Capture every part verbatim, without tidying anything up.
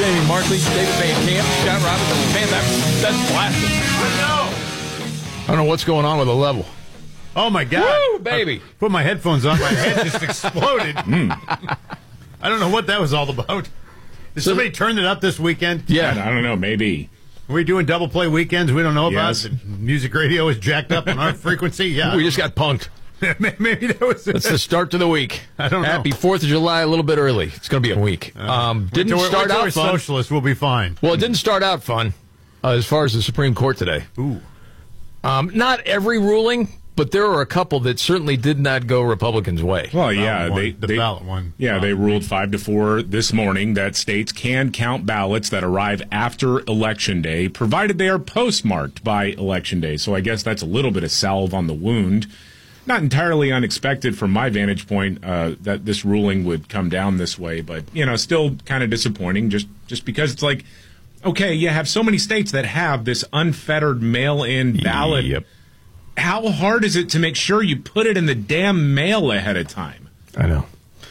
Amy Markley, David Van Camp, Scott Robinson. Man, that, that's blasting. I know. I don't know what's going on with the level. Oh, my God. Woo, baby. I put my headphones on. My head just exploded. Mm. I don't know what that was all about. Did So, somebody turn it up this weekend? Yeah. I don't know. Maybe. Are we doing double play weekends we don't know about? Yes. The music radio is jacked up on our frequency? Yeah. We just got punked. Maybe that was it. That's the start to the week. I don't know. Happy fourth of July, a little bit early. It's going to be a week. Uh, Um, didn't wait till start we're, out wait till we're fun. socialists, we'll be fine. Well, it didn't start out fun uh, as far as the Supreme Court today. Ooh. Um, not every ruling, but there were a couple that certainly did not go Republicans' way. Well, yeah, Ballot they one, the they, ballot one. Yeah, Um, they ruled five to four this morning that states can count ballots that arrive after Election Day, provided they are postmarked by Election Day. So I guess that's a little bit of salve on the wound. Not entirely unexpected from my vantage point uh, that this ruling would come down this way, but you know, still kind of disappointing. Just just because it's like, okay, you have so many states that have this unfettered mail-in ballot. Yep. How hard is it to make sure you put it in the damn mail ahead of time? I know.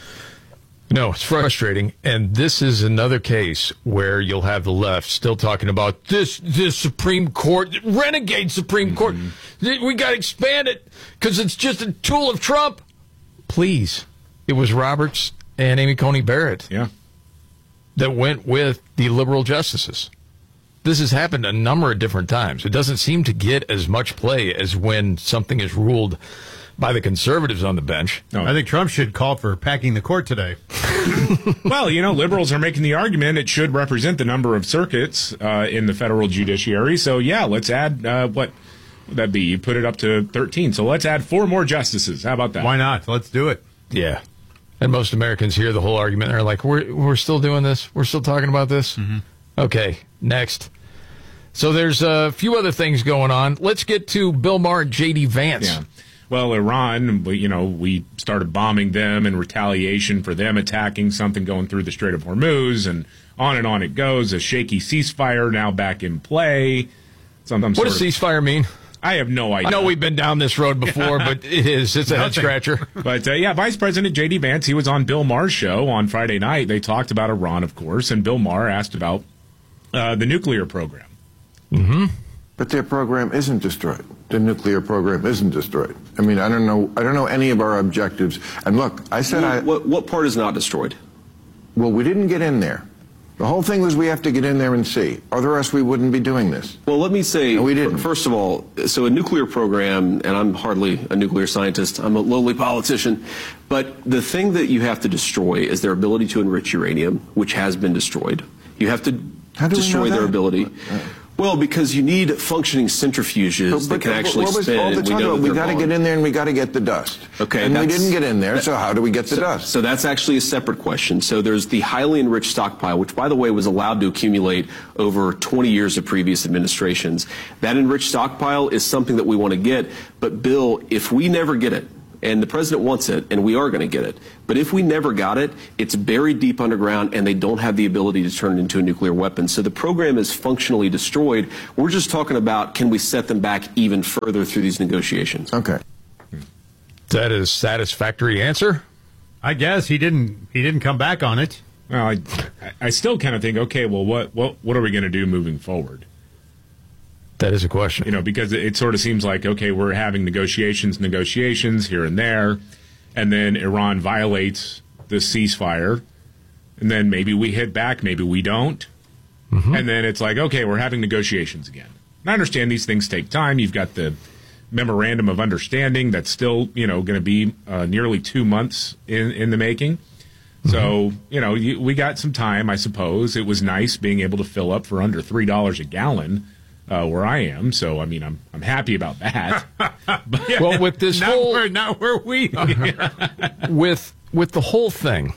No, it's frustrating. And this is another case where you'll have the left still talking about this this Supreme Court, renegade Supreme Court. We got to expand it because it's just a tool of Trump. Please. It was Roberts and Amy Coney Barrett Yeah. that went with the liberal justices. This has happened a number of different times. It doesn't seem to get as much play as when something is ruled by the conservatives on the bench. No. I think Trump should call for packing the court today. Well, you know, liberals are making the argument it should represent the number of circuits uh, in the federal judiciary. So, yeah, let's add, uh, what would that be? You put it up to thirteen. So let's add four more justices. How about that? Why not? Let's do it. Yeah. And most Americans hear the whole argument. They're like, we're, we're still doing this? We're still talking about this? Mm-hmm. Okay, next. So there's a few other things going on. Let's get to Bill Maher and J D. Vance. Yeah. Well, Iran, we- you know, we started bombing them in retaliation for them attacking something going through the Strait of Hormuz, and on and on it goes. A shaky ceasefire now back in play. Sometimes What does ceasefire mean? I have no idea. I know we've been down this road before, but it is. It's a head scratcher. But, uh, yeah, Vice President J D. Vance, he was on Bill Maher's show on Friday night. They talked about Iran, of course, and Bill Maher asked about uh, the nuclear program. Mm-hmm. But their program isn't destroyed. The nuclear program isn't destroyed. I mean, I don't know. I don't know any of our objectives. And look, I said I. What, what part is not destroyed? Well, we didn't get in there. The whole thing was we have to get in there and see. Otherwise, we wouldn't be doing this. Well, let me say, No, we didn't. first of all, so a nuclear program, and I'm hardly a nuclear scientist, I'm a lowly politician, but the thing that you have to destroy is their ability to enrich uranium, which has been destroyed. You have to How do we destroy know their that? ability. Uh, Well, because you need functioning centrifuges But- that can but actually what was spin. all the and we talk know about? that We they're got to gone. get in there and we got to get the dust. Okay, and we that's- didn't get in there. that- So how do we get the so, dust? So that's actually a separate question. So there's the highly enriched stockpile, which, by the way, was allowed to accumulate over twenty years of previous administrations. That enriched stockpile is something that we want to get. But, Bill, if we never get it, and the president wants it, and we are going to get it, but if we never got it, it's buried deep underground, and they don't have the ability to turn it into a nuclear weapon. So the program is functionally destroyed. We're just talking about, can we set them back even further through these negotiations? Okay. That is satisfactory answer. I guess he didn't. He didn't come back on it. Well, I, I still kind of think, okay, well, what, what, what are we going to do moving forward? That is a question. You know, because it, it sort of seems like, okay, we're having negotiations, negotiations here and there, and then Iran violates the ceasefire, and then maybe we hit back, maybe we don't, Mm-hmm. and then it's like, okay, we're having negotiations again. And I understand these things take time. You've got the memorandum of understanding that's still, you know, going to be uh, nearly two months in, in the making. So, you know, you, we got some time, I suppose. It was nice being able to fill up for under three dollars a gallon uh, where I am. So, I mean, I'm I'm happy about that. But, Well, with this Not whole where, not where we. with with the whole thing,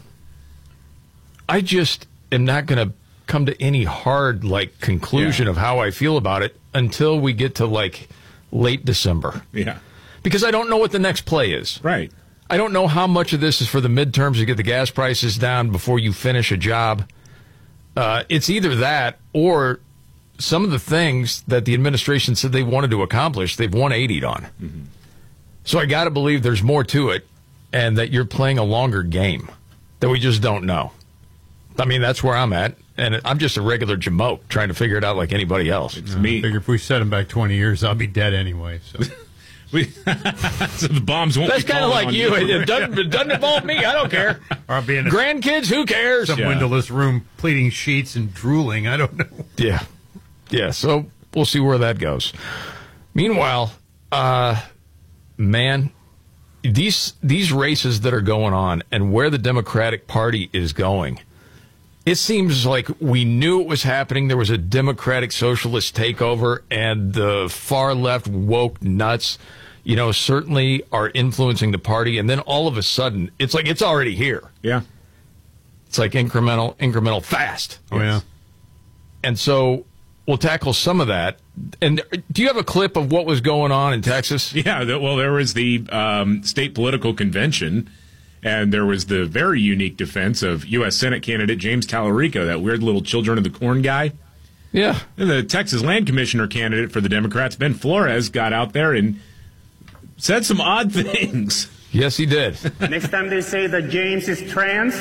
I just am not going to come to any hard like conclusion Yeah. of how I feel about it until we get to like late December, yeah, because I don't know what the next play is. right. I don't know how much of this is for the midterms to get the gas prices down before you finish a job. Uh, it's either that or some of the things that the administration said they wanted to accomplish, they've one eightied on. Mm-hmm. So I got to believe there's more to it and that you're playing a longer game that we just don't know. I mean, that's where I'm at. And I'm just a regular jamoke trying to figure it out like anybody else. It's me. I figure if we set him back twenty years, I'll be dead anyway. So, we, so the bombs won't That's be kind of falling like on you. It, it doesn't, it doesn't involve me. I don't care. or I'll be in a, Grandkids, who cares? some Yeah. windowless room pleating sheets and drooling. I don't know. Yeah. Yeah. So we'll see where that goes. Meanwhile, uh, man, these these races that are going on and where the Democratic Party is going, it seems like we knew it was happening. There was a Democratic Socialist takeover, and the far left woke nuts, you know, certainly are influencing the party. And then all of a sudden, it's like it's already here. Yeah. It's like incremental, incremental, fast. Oh, yeah. And so we'll tackle some of that. And do you have a clip of what was going on in Texas? Yeah, the, well, there was the um, state political convention, and there was the very unique defense of U S Senate candidate James Tallarico, that weird little Children of the Corn guy. Yeah. And the Texas Land Commissioner candidate for the Democrats, Ben Flores, got out there and said some odd things. Yes, he did. Next time they say that James is trans,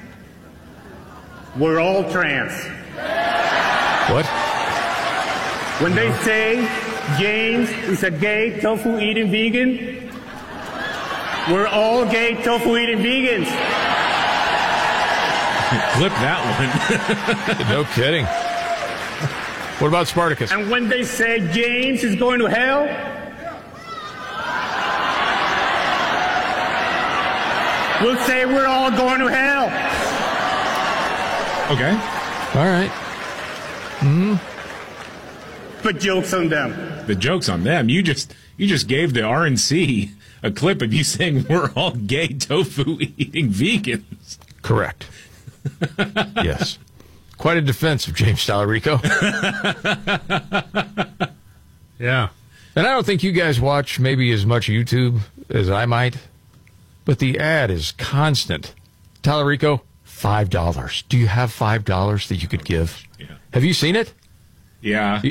we're all trans. What? When they say James is a gay tofu eating vegan, we're all gay tofu eating vegans. Clip that one. No kidding. What about Spartacus? And when they say James is going to hell, we'll say we're all going to hell. Okay. All right. Hmm. But joke's on them. The joke's on them. You just you just gave the R N C a clip of you saying we're all gay tofu eating vegans. Correct. Yes. Quite a defense of James Tallarico. Yeah. And I don't think you guys watch maybe as much YouTube as I might, but the ad is constant. Tallarico, five dollars. Do you have five dollars that you could give? Yeah. Have you seen it? Yeah.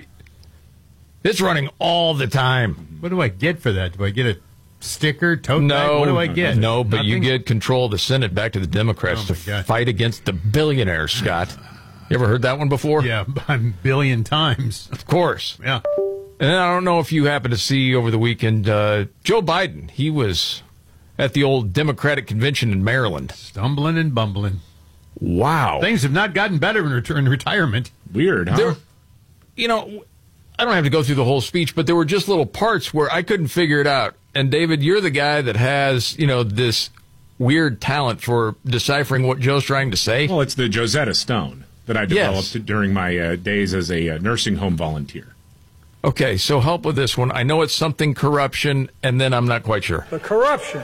It's running all the time. What do I get for that? Do I get a sticker, tote bag? No. What do I get? No, but you Nothing? get control of the Senate back to the Democrats Oh, to my God. fight against the billionaires, Scott. You ever heard that one before? Yeah, a billion times. Of course. Yeah. And I don't know if you happened to see over the weekend, uh, Joe Biden, he was at the old Democratic convention in Maryland. Stumbling and bumbling. Wow. Things have not gotten better in, ret- in retirement. Weird, huh? There, you know, I don't have to go through the whole speech, but there were just little parts where I couldn't figure it out. And David, you're the guy that has, you know, this weird talent for deciphering what Joe's trying to say. Well, it's the Josetta Stone that I developed Yes. during my uh, days as a uh, nursing home volunteer. Okay, so help with this one. I know it's something corruption, and then I'm not quite sure. The corruption,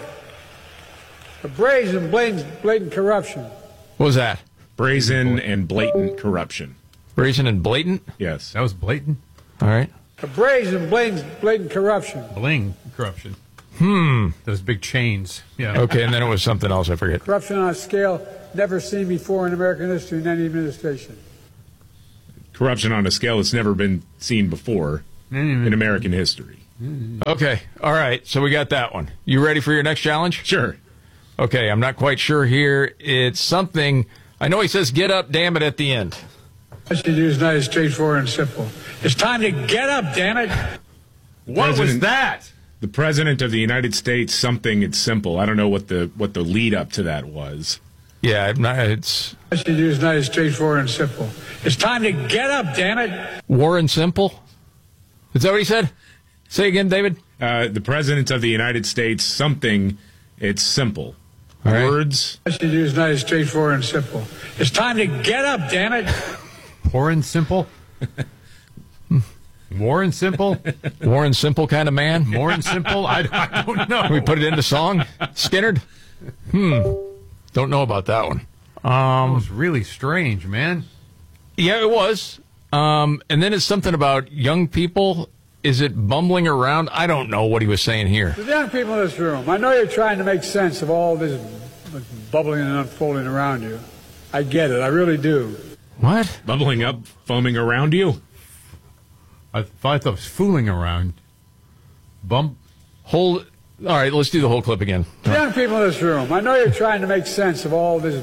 the brazen, blatant, blatant corruption. What was that? Brazen and blatant corruption. Brazen and blatant? Yes. That was blatant. All right. The brazen, blatant, blatant corruption. Bling corruption. Hmm. Those big chains. Yeah. Okay, and then it was something else. I forget. Corruption on a scale never seen before in American history in any administration. Corruption on a scale that's never been seen before in American history. Okay. All right. So we got that one. You ready for your next challenge? Sure. Okay. I'm not quite sure here. It's something. I know he says "get up, damn it" at the end. I should use nice, straightforward, and simple. It's time to get up, damn it. What was President- that? The President of the United States, something, it's simple. I don't know what the what the lead up to that was. Yeah. I'm not, it's I should use nice, straightforward, and simple. It's time to get up, damn it. Warren Simple. Is that what he said? Say again, David. Uh, the President of the United States, something, it's simple. All right. Words, I should use nice, straightforward, and simple. It's time to get up, damn it. Poor and simple? More and simple? Warren Simple kind of man. More and simple? I, I don't know. Can we put it into song? Skinnerd? Hmm. Don't know about that one. That was really strange, man. Yeah, it was. Um, and then it's something about young people. Is it bumbling around? I don't know what he was saying here. The young people in this room, I know you're trying to make sense of all this bubbling and unfolding around you. I get it. I really do. What? bubbling up, foaming around you. I thought that was fooling around. Bump. Hold. All right, let's do the whole clip again. The young people in this room, I know you're trying to make sense of all this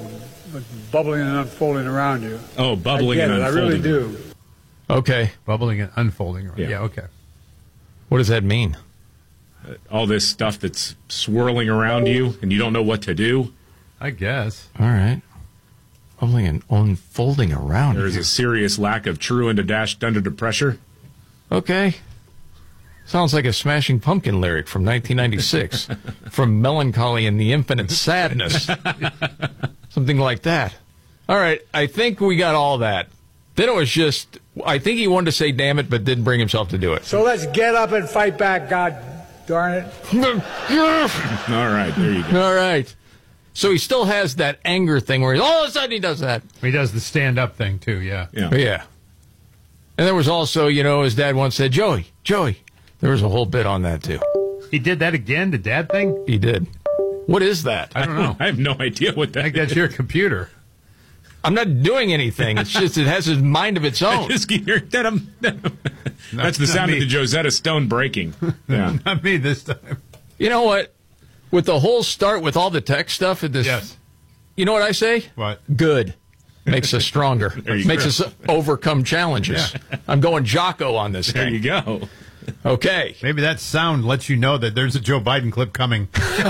bubbling and unfolding around you. Oh, bubbling I get and it. unfolding. I really do. Okay. Bubbling and unfolding. Yeah. Yeah, okay. What does that mean? All this stuff that's swirling around you and you don't know what to do. I guess. All right. Bubbling and unfolding around There is you. a serious lack of true and a dashed under the pressure. Okay. Sounds like a Smashing Pumpkin lyric from nineteen ninety-six. From Melancholy and the Infinite Sadness. Something like that. All right. I think we got all that. Then it was just, I think he wanted to say damn it, but didn't bring himself to do it. So let's get up and fight back, God darn it. All right, there you go. All right. So he still has that anger thing where he, all of a sudden he does that. He does the stand-up thing, too, yeah. Yeah. Yeah. And there was also, you know, his dad once said, Joey, Joey. There was a whole bit on that, too. He did that again, the dad thing? He did. What is that? I don't know. I have no idea what that I think that's is. your computer. I'm not doing anything. It's just it has a mind of its I own. just keep hearing that. I'm- That's the not sound me. of the Josetta Stone breaking. Yeah. Not me this time. You know what? With the whole start with all the tech stuff at this, Yes. you know what I say? What? Good. Makes us stronger. you Makes go. us overcome challenges. I'm going Jocko on this There thing. you go. Okay. Maybe that sound lets you know that there's a Joe Biden clip coming.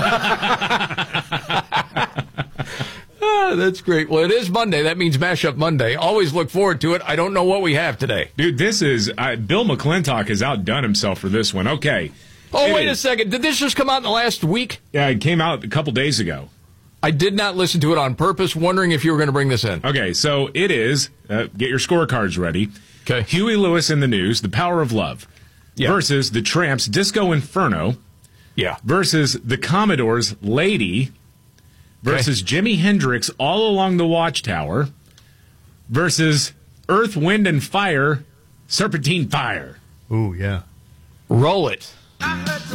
Ah, that's great. Well, it is Monday. That means Mashup Monday. Always look forward to it. I don't know what we have today. Dude, this is, uh, Bill McClintock has outdone himself for this one. Okay. Oh, It wait a is- second. Did this just come out in the last week? Yeah, it came out a couple days ago. I did not listen to it on purpose, wondering if you were going to bring this in. Okay, so it is, uh, get your scorecards ready. Okay. Huey Lewis in the News, The Power of Love, Yeah. versus the Tramps' Disco Inferno, Yeah. versus the Commodores' Lady, versus Jimi Hendrix, All Along the Watchtower, versus Earth, Wind, and Fire, Serpentine Fire. Ooh, yeah. Roll it.